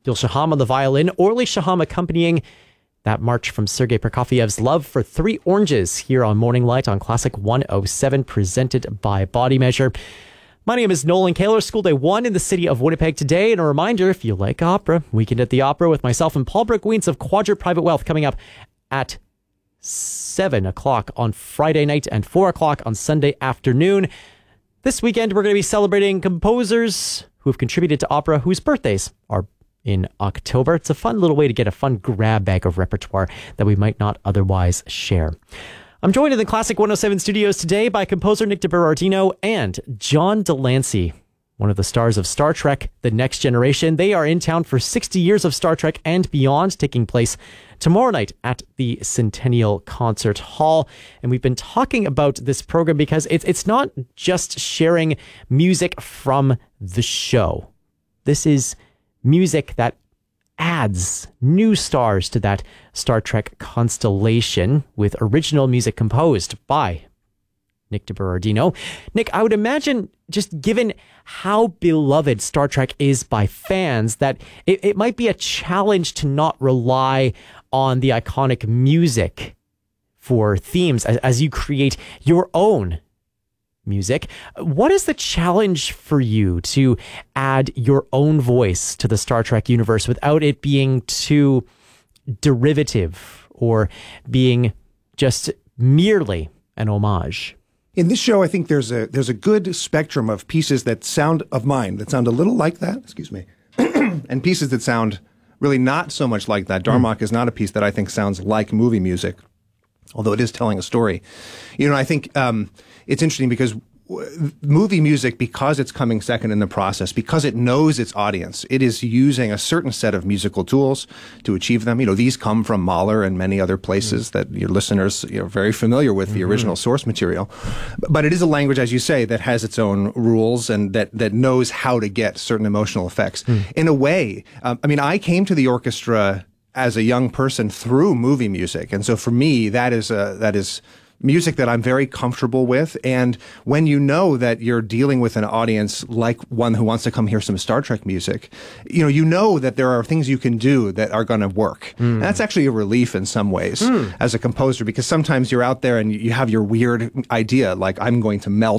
Gil Shaham on the violin, Orly Shaham accompanying that march from Sergei Prokofiev's Love for Three Oranges here on Morning Light on Classic 107, presented by Body Measure. My name is Nolan Kaler, School Day 1 in the city of Winnipeg today. And a reminder, if you like opera, Weekend at the Opera with myself and Paul Brooke-Weens of Quadrant Private Wealth coming up at 7 o'clock on Friday night and 4 o'clock on Sunday afternoon. This weekend, we're going to be celebrating composers who have contributed to opera whose birthdays are in October. It's a fun little way to get a fun grab bag of repertoire that we might not otherwise share. I'm joined in the Classic 107 studios today by composer Nick DiBerardino and John de Lancie, one of the stars of Star Trek: The Next Generation. They are in town for 60 years of Star Trek and beyond, taking place tomorrow night at the Centennial Concert Hall. And we've been talking about this program because it's not just sharing music from the show. This is music that adds new stars to that Star Trek constellation with original music composed by Nick DiBerardino. Nick, I would imagine, just given how beloved Star Trek is by fans, that it might be a challenge to not rely on the iconic music for themes as you create your own music. What is the challenge for you to add your own voice to the Star Trek universe without it being too derivative or being just merely an homage? In this show, I think there's a good spectrum of pieces that sound a little like that, and pieces that sound really not so much like that. Darmok is not a piece that I think sounds like movie music, although it is telling a story. I think it's interesting because movie music, because it's coming second in the process, because it knows its audience, it is using a certain set of musical tools to achieve them. These come from Mahler and many other places that your listeners are very familiar with the original source material. But it is a language, as you say, that has its own rules and that knows how to get certain emotional effects. In a way, I came to the orchestra as a young person through movie music. And so for me, that is music that I'm very comfortable with. And when you know that you're dealing with an audience like one who wants to come hear some Star Trek music, you know that there are things you can do that are going to work. And that's actually a relief in some ways as a composer, because sometimes you're out there and you have your weird idea, like I'm going to melt